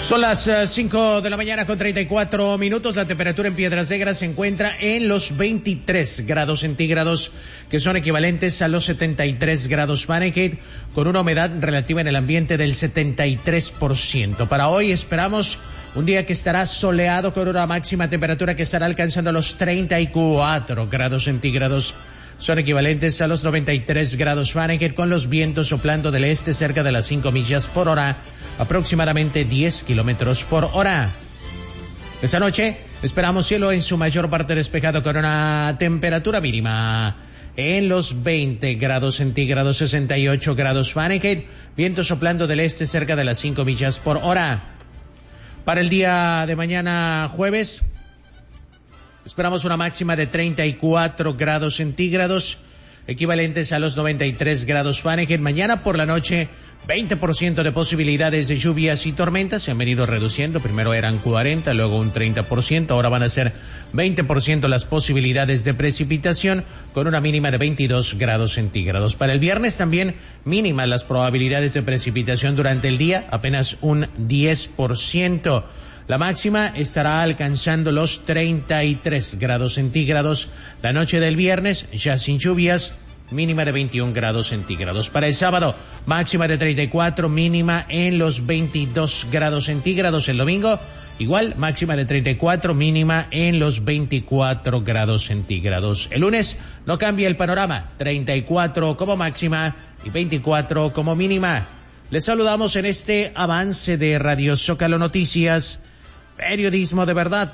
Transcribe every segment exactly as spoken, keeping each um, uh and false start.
Son las cinco de la mañana con treinta y cuatro minutos. La temperatura en Piedras Negras se encuentra en los veintitrés grados centígrados, que son equivalentes a los setenta y tres grados Fahrenheit, con una humedad relativa en el ambiente del setenta y tres por ciento. Para hoy esperamos un día que estará soleado, con una máxima temperatura que estará alcanzando los treinta y cuatro grados centígrados. Son equivalentes a los noventa y tres grados Fahrenheit, con los vientos soplando del este cerca de las cinco millas por hora, aproximadamente diez kilómetros por hora. Esta noche esperamos cielo en su mayor parte despejado, con una temperatura mínima en los veinte grados centígrados, sesenta y ocho grados Fahrenheit, viento soplando del este cerca de las cinco millas por hora. Para el día de mañana jueves, esperamos una máxima de treinta y cuatro grados centígrados, equivalentes a los noventa y tres grados Fahrenheit. Mañana por la noche, veinte por ciento de posibilidades de lluvias y tormentas. Se han venido reduciendo. Primero eran cuarenta, luego un treinta por ciento. Ahora van a ser veinte por ciento las posibilidades de precipitación, con una mínima de veintidós grados centígrados. Para el viernes también mínimas las probabilidades de precipitación durante el día, apenas un diez por ciento. La máxima estará alcanzando los treinta y tres grados centígrados. La noche del viernes, ya sin lluvias, mínima de veintiún grados centígrados. Para el sábado, máxima de treinta y cuatro, mínima en los veintidós grados centígrados. El domingo, igual, máxima de treinta y cuatro, mínima en los veinticuatro grados centígrados. El lunes no cambia el panorama, treinta y cuatro como máxima y veinticuatro como mínima. Les saludamos en este avance de Radio Zócalo Noticias, periodismo de verdad.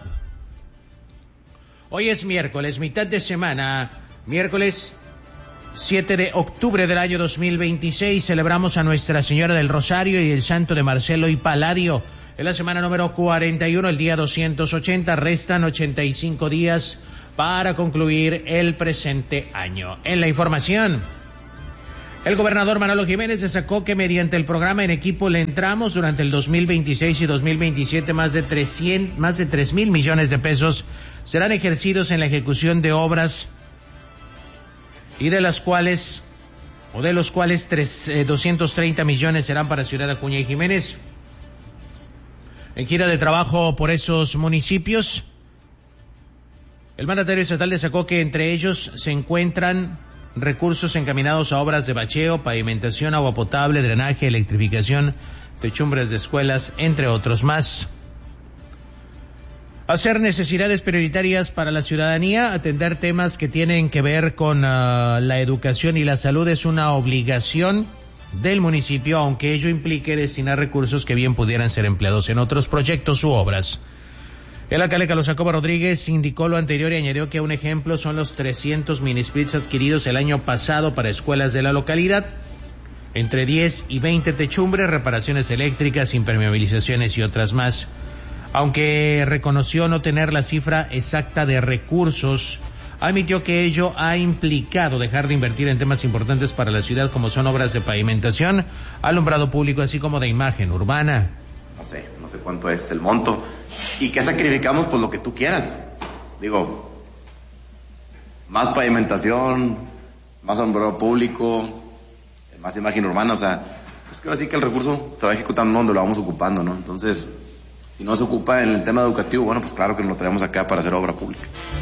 Hoy es miércoles, mitad de semana, miércoles siete de octubre del año dos mil veintiséis. Celebramos a Nuestra Señora del Rosario y el Santo de Marcelo y Palladio. En la semana número cuarenta y uno, el día doscientos ochenta, restan ochenta y cinco días para concluir el presente año. En la información, el gobernador Manolo Jiménez destacó que mediante el programa En Equipo Le Entramos, durante el dos mil veintiséis y dos mil veintisiete, más de trescientos, más de tres mil millones de pesos serán ejercidos en la ejecución de obras, y de las cuales, o de los cuales tres, eh, doscientos treinta millones serán para Ciudad Acuña y Jiménez. En gira de trabajo por esos municipios, el mandatario estatal destacó que entre ellos se encuentran recursos encaminados a obras de bacheo, pavimentación, agua potable, drenaje, electrificación, techumbres de escuelas, entre otros más. Hacer necesidades prioritarias para la ciudadanía, atender temas que tienen que ver con uh, la educación y la salud es una obligación del municipio, aunque ello implique destinar recursos que bien pudieran ser empleados en otros proyectos u obras. El alcalde Carlos Jacobo Rodríguez indicó lo anterior y añadió que un ejemplo son los trescientos mini splits adquiridos el año pasado para escuelas de la localidad, entre diez y veinte techumbres, reparaciones eléctricas, impermeabilizaciones y otras más. Aunque reconoció no tener la cifra exacta de recursos, admitió que ello ha implicado dejar de invertir en temas importantes para la ciudad, como son obras de pavimentación, alumbrado público, así como de imagen urbana. No sé, no sé cuánto es el monto. ¿Y qué sacrificamos? Pues lo que tú quieras. Digo, más pavimentación, más alumbrado público, más imagen urbana, o sea, pues que así que el recurso se va ejecutando donde lo vamos ocupando, ¿no? Entonces, si no se ocupa en el tema educativo, bueno, pues claro que nos lo traemos acá para hacer obra pública.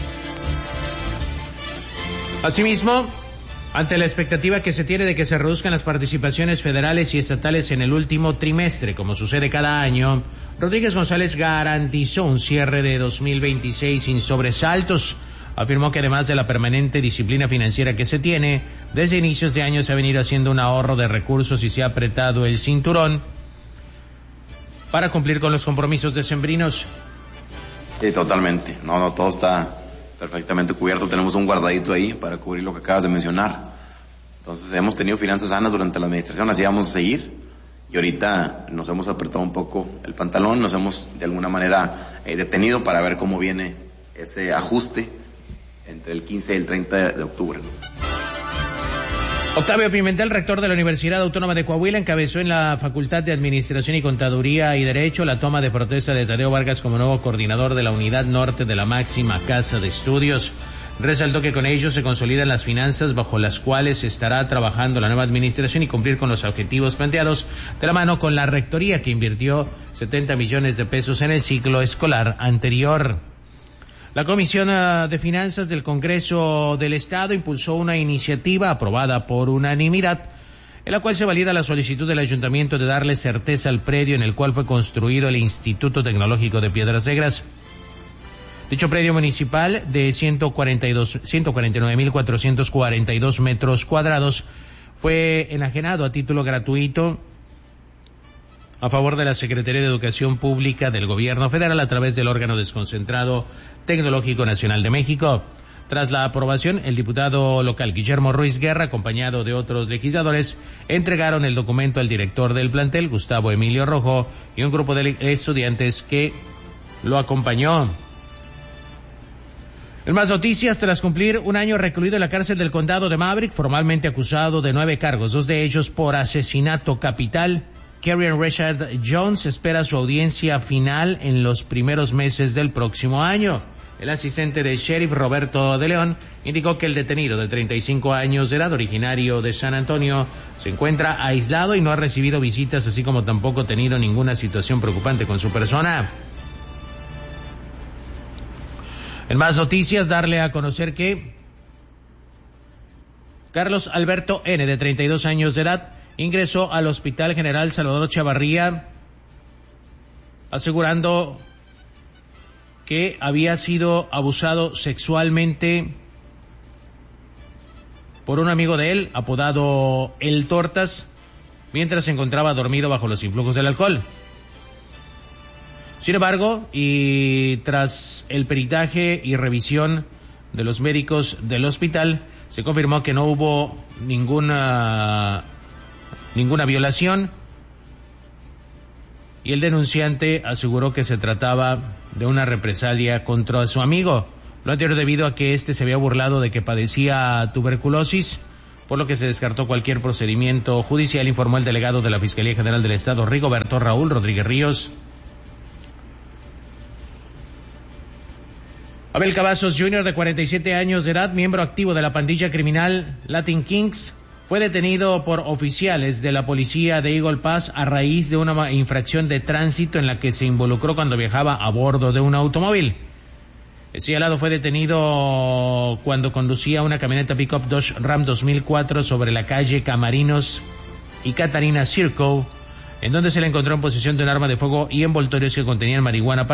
Asimismo, ante la expectativa que se tiene de que se reduzcan las participaciones federales y estatales en el último trimestre, como sucede cada año, Rodríguez González garantizó un cierre de dos mil veintiséis sin sobresaltos. Afirmó que además de la permanente disciplina financiera que se tiene, desde inicios de año se ha venido haciendo un ahorro de recursos y se ha apretado el cinturón para cumplir con los compromisos decembrinos. Sí, totalmente. No, no, todo está perfectamente cubierto. Tenemos un guardadito ahí para cubrir lo que acabas de mencionar. Entonces hemos tenido finanzas sanas durante la administración, así vamos a seguir. Y ahorita nos hemos apretado un poco el pantalón, nos hemos de alguna manera eh, detenido para ver cómo viene ese ajuste entre el quince y el treinta de octubre, ¿no? Octavio Pimentel, rector de la Universidad Autónoma de Coahuila, encabezó en la Facultad de Administración y Contaduría y Derecho la toma de protesta de Tadeo Vargas como nuevo coordinador de la Unidad Norte de la máxima casa de estudios. Resaltó que con ello se consolidan las finanzas bajo las cuales estará trabajando la nueva administración y cumplir con los objetivos planteados de la mano con la rectoría, que invirtió setenta millones de pesos en el ciclo escolar anterior. La Comisión de Finanzas del Congreso del Estado impulsó una iniciativa aprobada por unanimidad, en la cual se valida la solicitud del Ayuntamiento de darle certeza al predio en el cual fue construido el Instituto Tecnológico de Piedras Negras. Dicho predio municipal de ciento cuarenta y dos, ciento cuarenta y nueve mil cuatrocientos cuarenta y dos metros cuadrados fue enajenado a título gratuito a favor de la Secretaría de Educación Pública del Gobierno Federal a través del órgano desconcentrado Tecnológico Nacional de México. Tras la aprobación, el diputado local Guillermo Ruiz Guerra, acompañado de otros legisladores, entregaron el documento al director del plantel, Gustavo Emilio Rojo, y un grupo de estudiantes que lo acompañó. En más noticias, tras cumplir un año recluido en la cárcel del condado de Maverick, formalmente acusado de nueve cargos, dos de ellos por asesinato capital, Kerrion Richard Jones espera su audiencia final en los primeros meses del próximo año. El asistente del sheriff Roberto de León indicó que el detenido de treinta y cinco años de edad, originario de San Antonio, se encuentra aislado y no ha recibido visitas, así como tampoco ha tenido ninguna situación preocupante con su persona. En más noticias, darle a conocer que Carlos Alberto N., de treinta y dos años de edad, ingresó al Hospital General Salvador Chavarría asegurando que había sido abusado sexualmente por un amigo de él, apodado El Tortas, mientras se encontraba dormido bajo los influjos del alcohol. Sin embargo, y tras el peritaje y revisión de los médicos del hospital, se confirmó que no hubo ninguna ninguna violación, y el denunciante aseguró que se trataba de una represalia contra su amigo, lo anterior debido a que éste se había burlado de que padecía tuberculosis, por lo que se descartó cualquier procedimiento judicial, informó el delegado de la Fiscalía General del Estado, Rigoberto Raúl Rodríguez Ríos. Abel Cavazos junior, de cuarenta y siete años de edad, miembro activo de la pandilla criminal Latin Kings, fue detenido por oficiales de la policía de Eagle Pass a raíz de una infracción de tránsito en la que se involucró cuando viajaba a bordo de un automóvil. El señalado fue detenido cuando conducía una camioneta pick-up Dodge Ram dos mil cuatro sobre la calle Camarinos y Catarina Circle, en donde se le encontró en posesión de un arma de fuego y envoltorios que contenían marihuana para